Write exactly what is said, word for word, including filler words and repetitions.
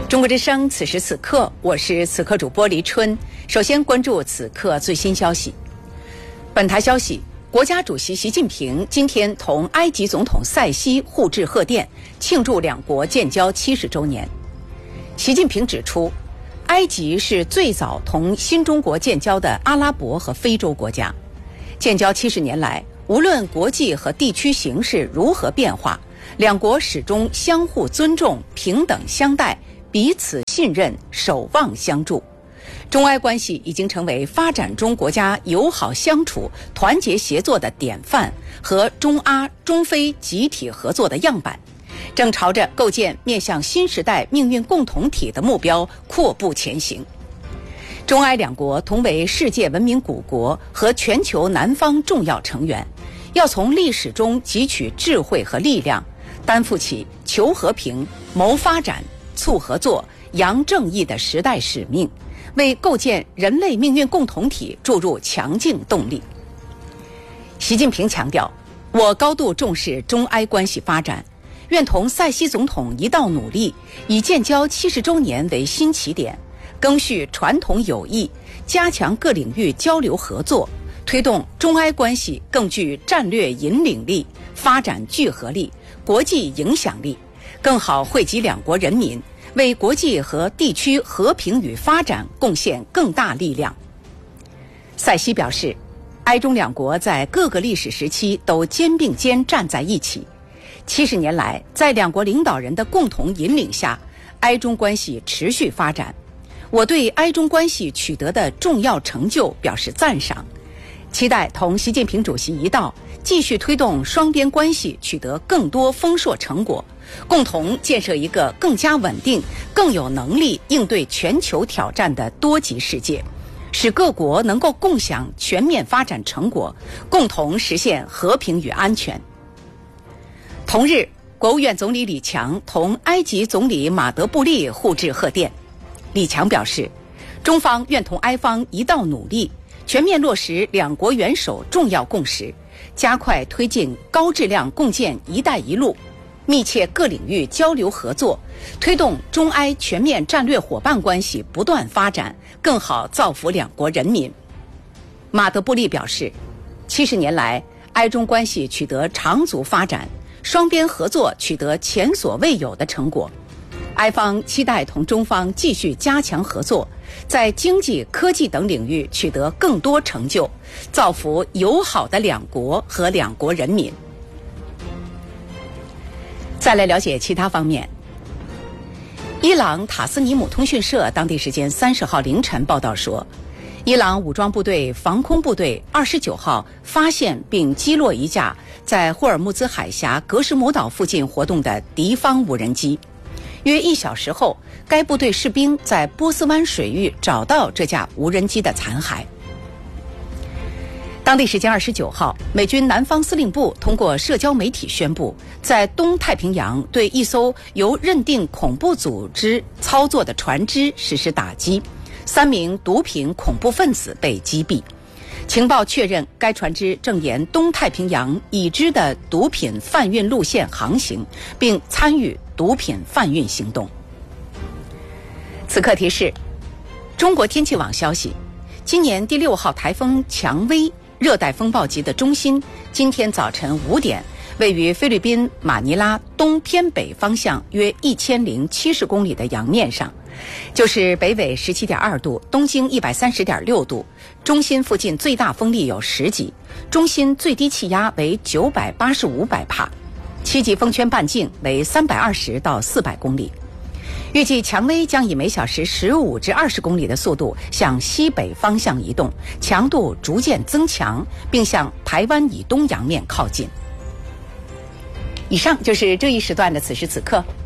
中国之声，此时此刻，我是此刻主播黎春。首先关注此刻最新消息。本台消息，国家主席习近平今天同埃及总统塞西互致贺电，庆祝两国建交七十周年。习近平指出，埃及是最早同新中国建交的阿拉伯和非洲国家。建交七十年来，无论国际和地区形势如何变化，两国始终相互尊重、平等相待，彼此信任，守望相助。中埃关系已经成为发展中国家友好相处、团结协作的典范和中阿、中非集体合作的样板，正朝着构建面向新时代命运共同体的目标阔步前行。中埃两国同为世界文明古国和全球南方重要成员，要从历史中汲取智慧和力量，担负起求和平、谋发展、促合作、扬正义的时代使命，为构建人类命运共同体注入强劲动力。习近平强调，我高度重视中埃关系发展，愿同塞西总统一道努力，以建交七十周年为新起点，赓续传统友谊，加强各领域交流合作，推动中埃关系更具战略引领力、发展聚合力、国际影响力，更好惠及两国人民，为国际和地区和平与发展贡献更大力量。塞西表示，埃中两国在各个历史时期都肩并肩站在一起，七十年来，在两国领导人的共同引领下，埃中关系持续发展。我对埃中关系取得的重要成就表示赞赏，期待同习近平主席一道，继续推动双边关系取得更多丰硕成果，共同建设一个更加稳定、更有能力应对全球挑战的多极世界，使各国能够共享全面发展成果，共同实现和平与安全。同日，国务院总理李强同埃及总理马德布利互致贺电。李强表示，中方愿同埃方一道努力，全面落实两国元首重要共识，加快推进高质量共建“一带一路”，密切各领域交流合作，推动中埃全面战略伙伴关系不断发展，更好造福两国人民。马德布利表示，七十年来，埃中关系取得长足发展，双边合作取得前所未有的成果。埃方期待同中方继续加强合作，在经济、科技等领域取得更多成就，造福友好的两国和两国人民。再来了解其他方面。伊朗塔斯尼姆通讯社当地时间三十号凌晨报道说，伊朗武装部队防空部队二十九号发现并击落一架在霍尔木兹海峡格什姆岛附近活动的敌方无人机。约一小时后，该部队士兵在波斯湾水域找到这架无人机的残骸。当地时间二十九号，美军南方司令部通过社交媒体宣布，在东太平洋对一艘由认定恐怖组织操作的船只实施打击，三名毒品恐怖分子被击毙。情报确认，该船只正沿东太平洋已知的毒品贩运路线航行，并参与毒品贩运行动。此刻提示：中国天气网消息，今年第六号台风蔷薇热带风暴级的中心，今天早晨五点，位于菲律宾马尼拉东偏北方向约一千零七十公里的洋面上，就是北纬十七点二度，东经一百三十点六度。中心附近最大风力有十级，中心最低气压为九百八十五百帕，七级风圈半径为三百二十到四百公里。预计蔷薇将以每小时十五至二十公里的速度向西北方向移动，强度逐渐增强，并向台湾以东洋面靠近。以上就是这一时段的此时此刻，